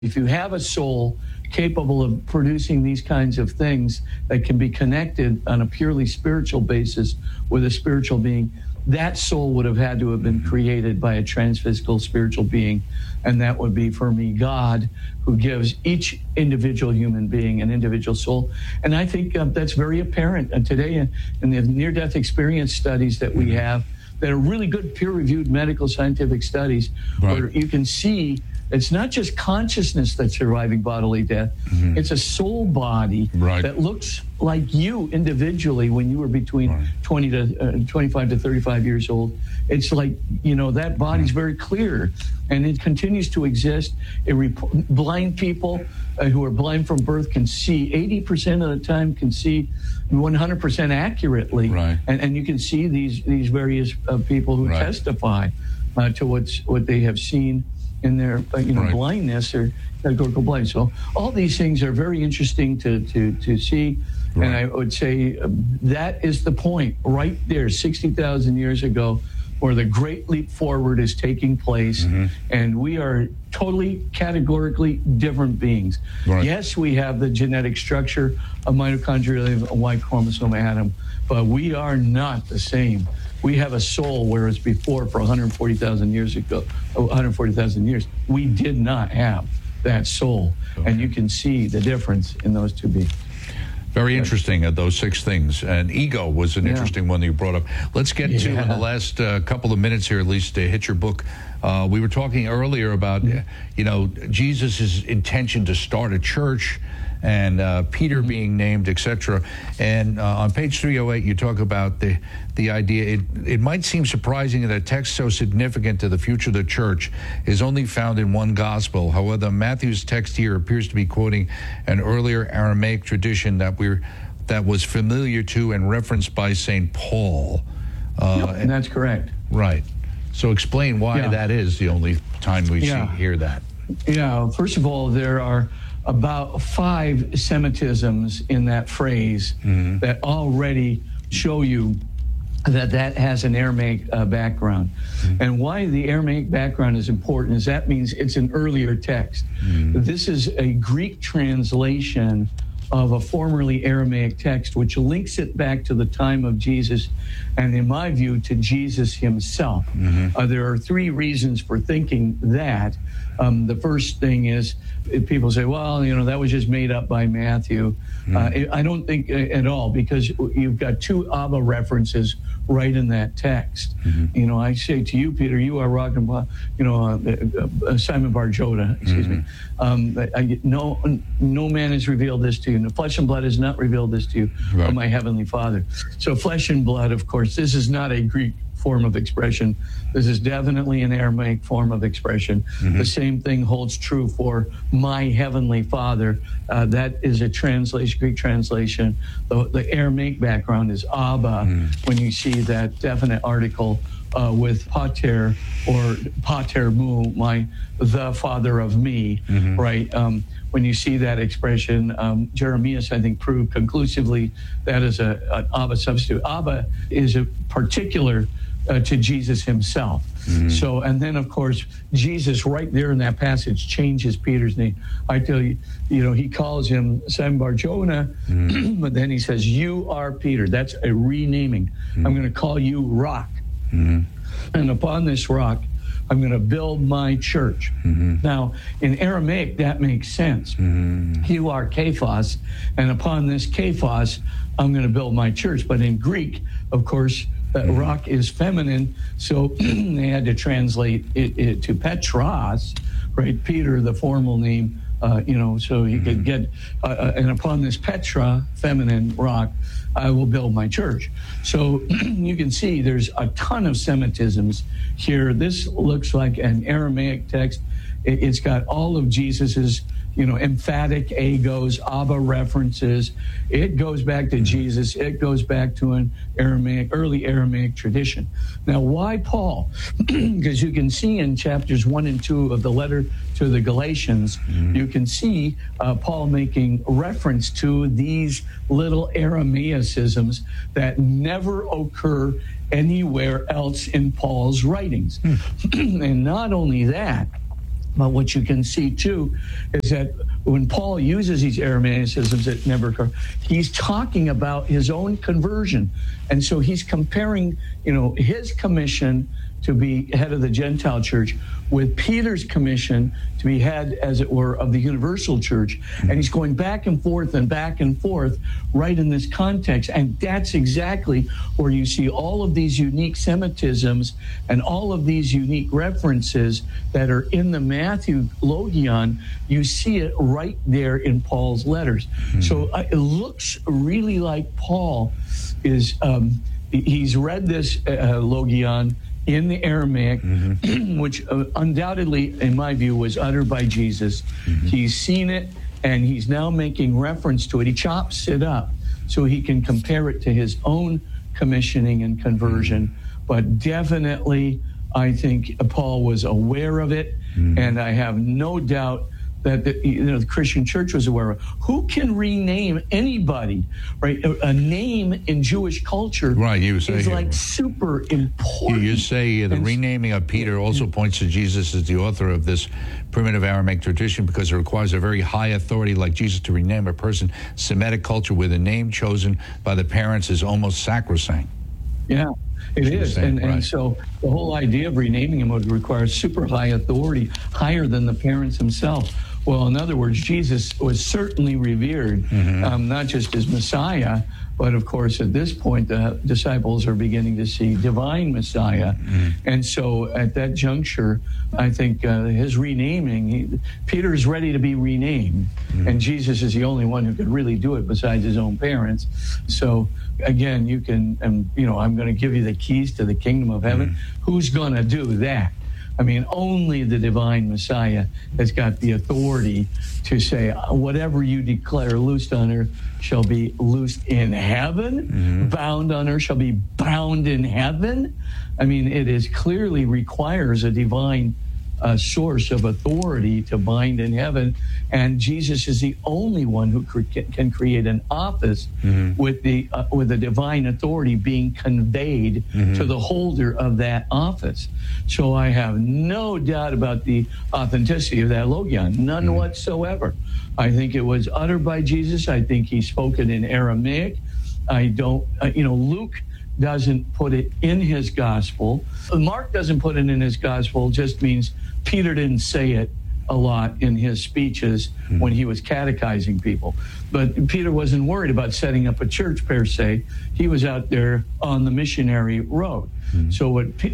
If you have a soul capable of producing these kinds of things that can be connected on a purely spiritual basis with a spiritual being, that soul would have had to have been created by a transphysical spiritual being. And that would be, for me, God, who gives each individual human being an individual soul. And I think that's very apparent today in the near-death experience studies that we have, that are really good peer-reviewed medical scientific studies, where you can see it's not just consciousness that's surviving bodily death. It's a soul body that looks like you individually when you were between 25 to 35 years old. It's like, that body's very clear, and it continues to exist. Blind people who are blind from birth can see 80% of the time, can see 100% accurately. And you can see these various people who testify to what they have seen in their blindness or categorical blind. So all these things are very interesting to see. And I would say that is the point right there, 60,000 years ago, where the great leap forward is taking place. And we are totally categorically different beings. Yes, we have the genetic structure of mitochondria, a Y chromosome atom, but we are not the same. We have a soul, whereas before, for 140,000 years ago, 140,000 years, we did not have that soul. And you can see the difference in those two beings. Very interesting, those 6 things. And ego was an interesting one that you brought up. Let's get to, in the last couple of minutes here, at least, to hit your book. We were talking earlier about, Jesus' intention to start a church, and Peter being named, etc. And on page 308, you talk about the idea, it might seem surprising that a text so significant to the future of the church is only found in one gospel. However, Matthew's text here appears to be quoting an earlier Aramaic tradition that was familiar to and referenced by St. Paul. And that's correct. Right. So explain why that is the only time we hear that. Yeah, first of all, there are about 5 Semitisms in that phrase that already show you that has an Aramaic background. And why the Aramaic background is important is that means it's an earlier text. This is a Greek translation of a formerly Aramaic text, which links it back to the time of Jesus, and in my view, to Jesus himself. There are 3 reasons for thinking that. The first thing is, people say, well, that was just made up by Matthew. I don't think at all, because you've got 2 Abba references right in that text. I say to you, Peter, you are rocking, Simon Bar-Jonah, excuse me. No man has revealed this to you. No flesh and blood has not revealed this to you, but my heavenly Father. So flesh and blood, of course, this is not a Greek form of expression. This is definitely an Aramaic form of expression. The same thing holds true for my heavenly Father. That is a translation, Greek translation. The Aramaic background is Abba, when you see that definite article with pater or pater mu, the father of me, right? When you see that expression, Jeremias, I think, proved conclusively that is an Abba substitute. Abba is a particular to Jesus himself. So, and then of course, Jesus right there in that passage changes Peter's name. I tell you, he calls him Simon Bar-Jonah, but then he says, you are Peter. That's a renaming. I'm going to call you Rock. And upon this rock, I'm going to build my church. Now, in Aramaic, that makes sense. You are Kephas, and upon this Kephas, I'm going to build my church. But in Greek, of course, rock is feminine, so they had to translate it to Petros, right? Peter, the formal name, so he could get, and upon this Petra, feminine rock, I will build my church. So you can see there's a ton of Semitisms here. This looks like an Aramaic text. It's got all of Jesus's, emphatic agos, Abba references. It goes back to Jesus. It goes back to an early Aramaic tradition. Now, why Paul? Because you can see in chapters 1 and 2 of the letter to the Galatians, you can see Paul making reference to these little Aramaicisms that never occur anywhere else in Paul's writings. And not only that, But what you can see, too, is that when Paul uses these Aramaicisms that never occur, he's talking about his own conversion. And so he's comparing, his commission to be head of the Gentile church with Peter's commission to be head, as it were, of the universal church. And he's going back and forth right in this context. And that's exactly where you see all of these unique Semitisms and all of these unique references that are in the Matthew Logion. You see it right there in Paul's letters. So it looks really like Paul is, he's read this Logion in the Aramaic, which undoubtedly, in my view, was uttered by Jesus. He's seen it, and he's now making reference to it. He chops it up so he can compare it to his own commissioning and conversion. But definitely, I think Paul was aware of it, and I have no doubt that the Christian church was aware of. Who can rename anybody, right? A name in Jewish culture is like super important. You say the renaming of Peter also points to Jesus as the author of this primitive Aramaic tradition because it requires a very high authority like Jesus to rename a person. Semitic culture where the name chosen by the parents is almost sacrosanct. Yeah. It is. And so the whole idea of renaming him would require super high authority, higher than the parents themselves. Well, in other words, Jesus was certainly revered, not just as Messiah, but of course, at this point, the disciples are beginning to see divine Messiah. And so at that juncture, I think his renaming, Peter's ready to be renamed, and Jesus is the only one who could really do it besides his own parents. So again, you can, I'm going to give you the keys to the kingdom of heaven. Who's going to do that? I mean, only the divine Messiah has got the authority to say, whatever you declare loosed on earth shall be loosed in heaven, bound on earth shall be bound in heaven. I mean, it is clearly requires a divine source of authority to bind in heaven, and Jesus is the only one who can create an office with the divine authority being conveyed to the holder of that office. So I have no doubt about the authenticity of that Logion, none whatsoever. I think it was uttered by Jesus. I think he spoke it in Aramaic. I don't, Luke doesn't put it in his gospel. Mark doesn't put it in his gospel, just means Peter didn't say it a lot in his speeches when he was catechizing people. But Peter wasn't worried about setting up a church per se. He was out there on the missionary road. So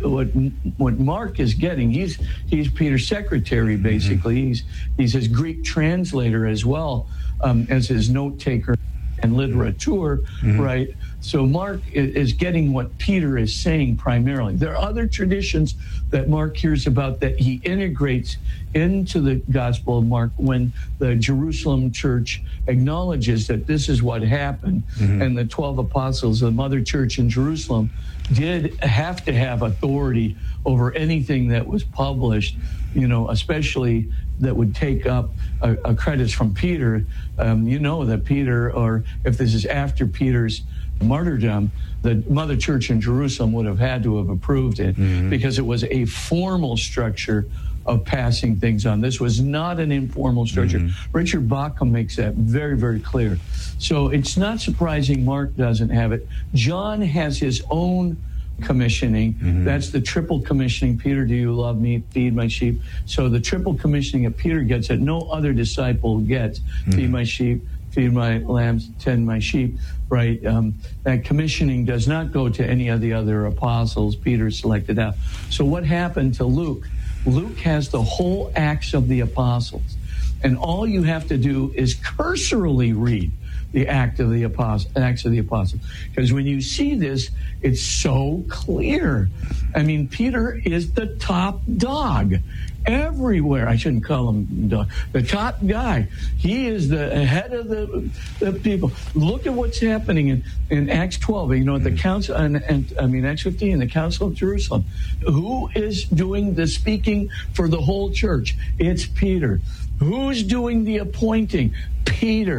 what Mark is getting, he's Peter's secretary basically. He's his Greek translator as well as his note taker and literature, right? So Mark is getting what Peter is saying primarily. There are other traditions that Mark hears about that he integrates into the Gospel of Mark when the Jerusalem church acknowledges that this is what happened. And the 12 apostles, the mother church in Jerusalem, did have to have authority over anything that was published, especially that would take up credits from Peter. That Peter, or if this is after Peter's martyrdom, the mother church in Jerusalem would have had to have approved it because it was a formal structure of passing things on. This was not an informal structure. Richard Bauckham makes that very, very clear. So it's not surprising Mark doesn't have it. John has his own commissioning. That's the triple commissioning. Peter, do you love me? Feed my sheep. So the triple commissioning that Peter gets that no other disciple gets. Feed my sheep, feed my lambs, tend my sheep, right? That commissioning does not go to any of the other apostles. Peter selected out. So what happened to Luke? Luke has the whole Acts of the Apostles. And all you have to do is cursorily read the Acts of the Apostles. Because when you see this, it's so clear. I mean, Peter is the top dog everywhere. I shouldn't call him dog. The top guy. He is the head of the people. Look at what's happening in Acts 12. At the council, and Acts 15, the Council of Jerusalem. Who is doing the speaking for the whole church? It's Peter. Who's doing the appointing? Peter.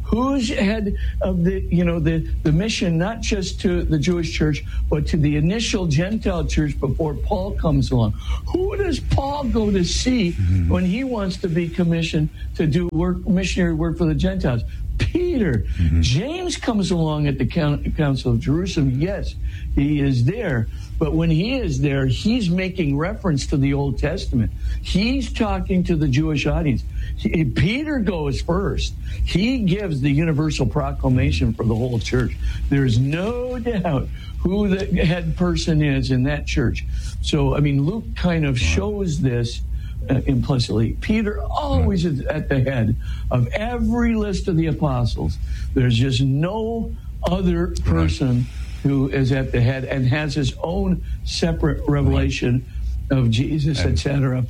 Who's head of the mission, not just to the Jewish church, but to the initial Gentile church before Paul comes along? Who does Paul go to see when he wants to be commissioned to do missionary work for the Gentiles? Peter. James comes along at the Council of Jerusalem. Yes, he is there. But when he is there, he's making reference to the Old Testament. He's talking to the Jewish audience. Peter goes first. He gives the universal proclamation for the whole church. There's no doubt who the head person is in that church. So, I mean, Luke kind of shows this implicitly. Peter always is at the head of every list of the apostles. There's just no other person who is at the head and has his own separate revelation of Jesus, etc.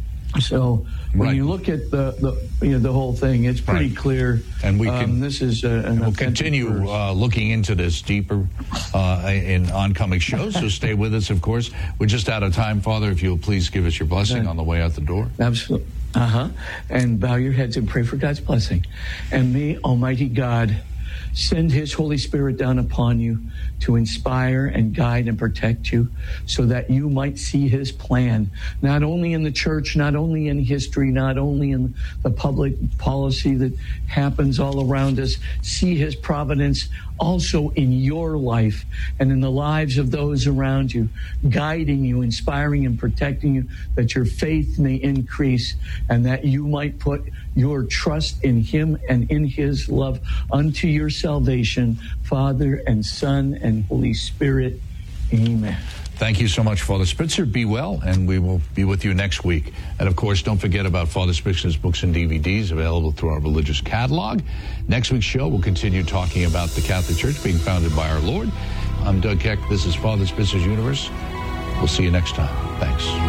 So when you look at the whole thing, it's pretty clear. And we can this is we'll continue looking into this deeper in oncoming shows. So stay with us. Of course, we're just out of time, Father. If you'll please give us your blessing on the way out the door. Absolutely. And bow your heads and pray for God's blessing. And may Almighty God send His Holy Spirit down upon you to inspire and guide and protect you so that you might see His plan, not only in the church, not only in history, not only in the public policy that happens all around us. See His providence also in your life and in the lives of those around you, guiding you, inspiring and protecting you, that your faith may increase and that you might put your trust in Him and in His love unto your salvation, Father and Son and Holy Spirit. Amen. Thank you so much, Father Spitzer. Be well, and we will be with you next week. And, of course, don't forget about Father Spitzer's books and DVDs available through our religious catalog. Next week's show, we'll continue talking about the Catholic Church being founded by our Lord. I'm Doug Keck. This is Father Spitzer's Universe. We'll see you next time. Thanks.